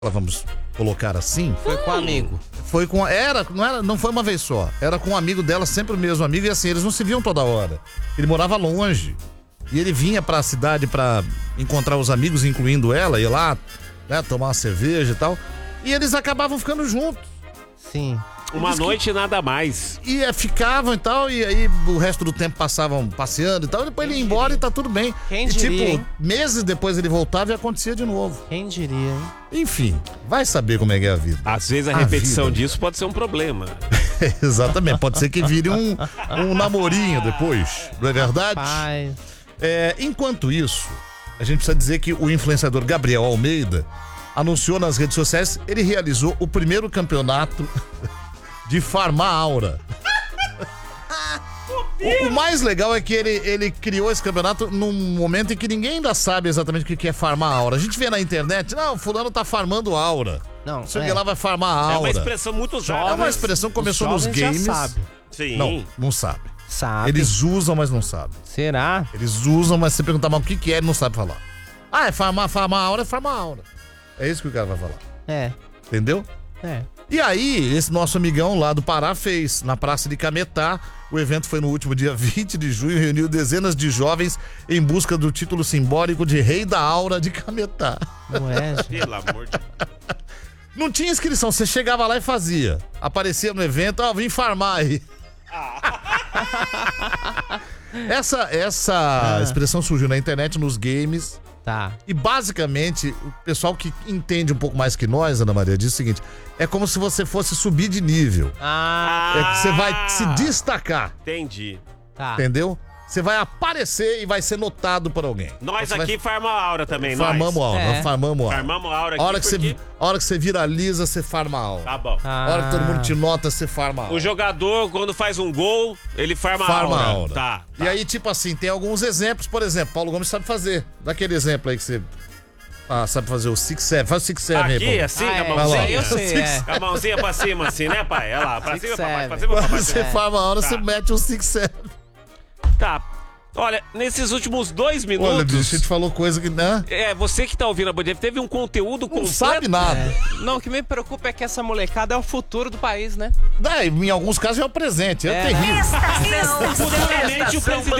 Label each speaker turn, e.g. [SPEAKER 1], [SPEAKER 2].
[SPEAKER 1] vamos colocar assim.
[SPEAKER 2] Foi com um amigo.
[SPEAKER 1] Foi com. Não foi uma vez só. Era com um amigo dela, sempre o mesmo amigo, e assim, eles não se viam toda hora. Ele morava longe. E ele vinha pra cidade pra encontrar os amigos, incluindo ela, ir lá, né, tomar uma cerveja e tal. E eles acabavam ficando juntos.
[SPEAKER 2] Sim.
[SPEAKER 3] Uma noite nada mais.
[SPEAKER 1] E ficavam e tal, e aí o resto do tempo passavam passeando e tal, e depois ele ia embora e tá tudo bem.
[SPEAKER 2] Quem
[SPEAKER 1] e
[SPEAKER 2] diria,
[SPEAKER 1] tipo,
[SPEAKER 2] hein?
[SPEAKER 1] meses depois ele voltava e acontecia de novo.
[SPEAKER 2] Quem diria, hein?
[SPEAKER 1] Enfim, vai saber como é que é a vida.
[SPEAKER 3] Às vezes a repetição disso pode ser um problema.
[SPEAKER 1] Exatamente, pode ser que vire um namorinho depois, não é verdade?
[SPEAKER 2] Pai.
[SPEAKER 1] Enquanto isso, a gente precisa dizer que o influenciador Gabriel Almeida anunciou nas redes sociais, ele realizou o primeiro campeonato de farmar aura. O mais legal é que ele criou esse campeonato num momento em que ninguém ainda sabe exatamente o que é farmar aura. A gente vê na internet, não, fulano tá farmando aura.
[SPEAKER 2] Não,
[SPEAKER 1] Sei que lá vai farmar aura.
[SPEAKER 3] É uma expressão muito usada.
[SPEAKER 1] É uma expressão que começou nos
[SPEAKER 2] jovens já
[SPEAKER 1] games.
[SPEAKER 2] sabem.
[SPEAKER 3] Sim.
[SPEAKER 1] Não sabe.
[SPEAKER 2] Sabe?
[SPEAKER 1] Eles usam, mas não sabem.
[SPEAKER 2] Será?
[SPEAKER 1] Eles usam, mas você perguntar, mas o que é, ele não sabe falar. Ah, é farmar aura, é farmar aura. É isso que o cara vai falar.
[SPEAKER 2] É.
[SPEAKER 1] Entendeu?
[SPEAKER 2] É.
[SPEAKER 1] E aí, esse nosso amigão lá do Pará fez, na Praça de Cametá. O evento foi no último dia 20 de junho, reuniu dezenas de jovens em busca do título simbólico de Rei da Aura de Cametá.
[SPEAKER 2] Não é, gente?
[SPEAKER 3] Pelo amor de Deus.
[SPEAKER 1] Não tinha inscrição, você chegava lá e fazia. Aparecia no evento, vim farmar aí. Essa expressão surgiu na internet, nos games.
[SPEAKER 2] Tá.
[SPEAKER 1] E basicamente, o pessoal que entende um pouco mais que nós, Ana Maria, diz o seguinte: é como se você fosse subir de nível. É que você vai se destacar.
[SPEAKER 3] Entendi.
[SPEAKER 2] Tá.
[SPEAKER 1] Entendeu? Você vai aparecer e vai ser notado por alguém.
[SPEAKER 3] Nós
[SPEAKER 1] Você
[SPEAKER 3] aqui farmamos a aura também,
[SPEAKER 1] farmamos
[SPEAKER 3] nós.
[SPEAKER 1] aura,
[SPEAKER 2] É.
[SPEAKER 1] farmamos aura.
[SPEAKER 3] Farmamos a aura aqui
[SPEAKER 1] A hora que
[SPEAKER 3] porque...
[SPEAKER 1] a hora que você viraliza, você farma a aura.
[SPEAKER 3] Tá bom.
[SPEAKER 1] A hora que todo mundo te nota, você farma a aura.
[SPEAKER 3] O jogador, quando faz um gol, ele farma a aura. Tá.
[SPEAKER 1] E aí, tipo assim, tem alguns exemplos. Por exemplo, Paulo Gomes sabe fazer. Dá aquele exemplo aí que você sabe fazer o 6-7. Faz o 6-7 aí,
[SPEAKER 3] Aqui,
[SPEAKER 1] Paulo.
[SPEAKER 3] assim,
[SPEAKER 2] Ah,
[SPEAKER 3] com a
[SPEAKER 2] é,
[SPEAKER 3] mãozinha.
[SPEAKER 2] eu sei, é.
[SPEAKER 3] Com a mãozinha pra cima, assim, né, pai? Olha lá, pra cima, papai. Pra
[SPEAKER 2] 6-7.
[SPEAKER 3] cima, papai.
[SPEAKER 1] Você farma a aura,
[SPEAKER 3] Tá.
[SPEAKER 1] você mete um 6-7.
[SPEAKER 3] Tá. Olha, nesses últimos 2 minutos...
[SPEAKER 1] Olha, bicho, a gente falou coisa que, né?
[SPEAKER 3] Você que tá ouvindo a Band FM, teve um conteúdo
[SPEAKER 1] Não
[SPEAKER 3] completo.
[SPEAKER 1] sabe nada.
[SPEAKER 2] Não, o que me preocupa é que essa molecada é o futuro do país, né?
[SPEAKER 1] Em alguns casos é o presente, é
[SPEAKER 2] É.
[SPEAKER 1] terrível.
[SPEAKER 3] Futuramente o presidente